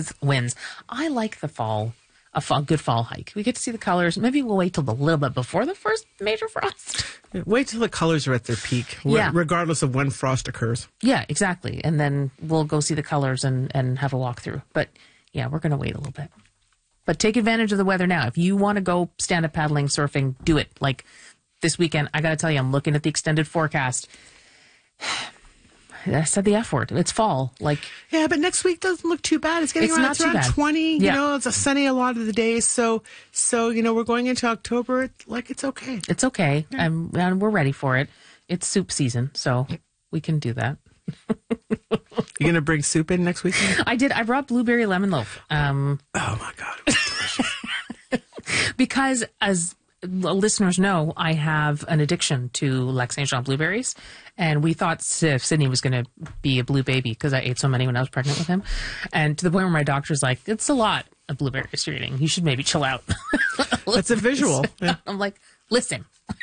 smooth winds. I like the fall. Good fall hike. We get to see the colors. Maybe we'll wait till a little bit before the first major frost. Wait till the colors are at their peak, regardless of when frost occurs. Yeah, exactly. And then we'll go see the colors and have a walk through. But yeah, we're going to wait a little bit. But take advantage of the weather now. If you want to go stand-up paddling, surfing, do it. Like this weekend, I got to tell you, I'm looking at the extended forecast. I said the F word. It's fall. Yeah, but next week doesn't look too bad. It's around 20. Yeah. You know, it's a sunny a lot of the days. So we're going into October. It's okay. It's okay. Yeah. And we're ready for it. It's soup season, so we can do that. You gonna bring soup in next weekend? I did. I brought blueberry lemon loaf. Oh my God, it was delicious. Because as listeners know, I have an addiction to Lac Saint Jean blueberries, and we thought Sydney was going to be a blue baby because I ate so many when I was pregnant with him, and to the point where my doctor's like, "It's a lot of blueberries you're eating. You should maybe chill out." That's a visual. Yeah. I'm like, listen.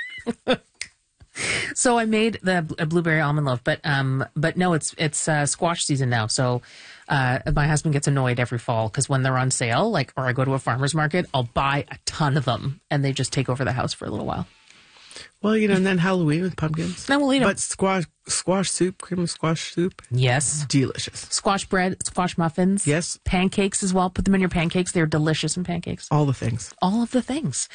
So I made a blueberry almond loaf, but no, it's squash season now. So my husband gets annoyed every fall because when they're on sale, or I go to a farmer's market, I'll buy a ton of them, and they just take over the house for a little while. Well, and then Halloween with pumpkins. Then we'll eat them. But squash soup, cream of squash soup. Yes. Delicious. Squash bread, squash muffins. Yes. Pancakes as well. Put them in your pancakes. They're delicious in pancakes. All the things. All of the things.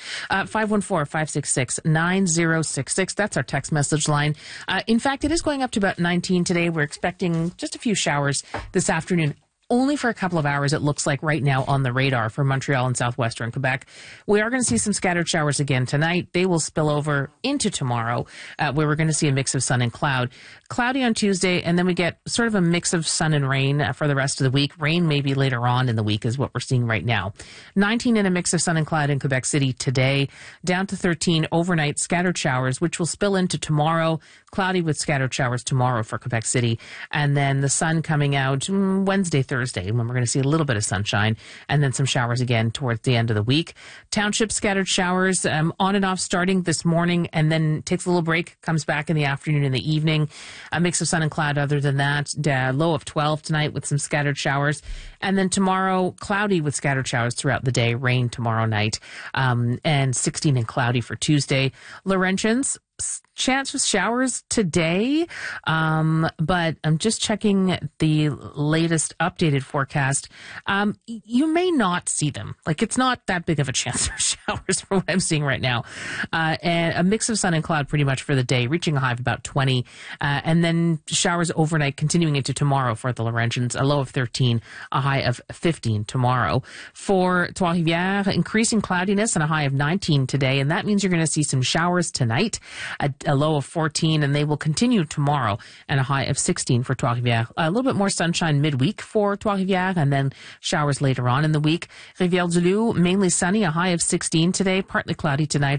514-566-9066. That's our text message line. In fact, it is going up to about 19 today. We're expecting just a few showers this afternoon. Only for a couple of hours, it looks like right now on the radar for Montreal and southwestern Quebec. We are going to see some scattered showers again tonight. They will spill over into tomorrow, where we're going to see a mix of sun and cloud. Cloudy on Tuesday, and then we get sort of a mix of sun and rain for the rest of the week. Rain maybe later on in the week is what we're seeing right now. 19 and a mix of sun and cloud in Quebec City today. Down to 13 overnight scattered showers, which will spill into tomorrow. Cloudy with scattered showers tomorrow for Quebec City. And then the sun coming out Wednesday, Thursday, when we're going to see a little bit of sunshine, and then some showers again towards the end of the week. Township scattered showers on and off starting this morning, and then takes a little break, comes back in the afternoon and the evening. A mix of sun and cloud other than that. Low of 12 tonight with some scattered showers. And then tomorrow, cloudy with scattered showers throughout the day. Rain tomorrow night. And 16 and cloudy for Tuesday. Laurentians, chance of showers today, but I'm just checking the latest updated forecast. You may not see them. It's not that big of a chance for showers from what I'm seeing right now. And a mix of sun and cloud pretty much for the day, reaching a high of about 20. And then showers overnight continuing into tomorrow for the Laurentians, a low of 13, a high of 15 tomorrow. For Trois-Rivières, increasing cloudiness and a high of 19 today. And that means you're going to see some showers tonight. A low of 14, and they will continue tomorrow, and a high of 16 for Trois-Rivières. A little bit more sunshine midweek for Trois-Rivières, and then showers later on in the week. Rivière-du-Loup, mainly sunny, a high of 16 today, partly cloudy tonight.